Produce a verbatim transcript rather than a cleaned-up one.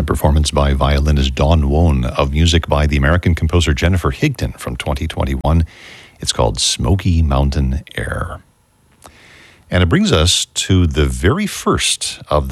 A performance by violinist Dawn Wone of music by the American composer Jennifer Higdon from twenty twenty-one. It's called Smoky Mountain Air. And it brings us to the very first of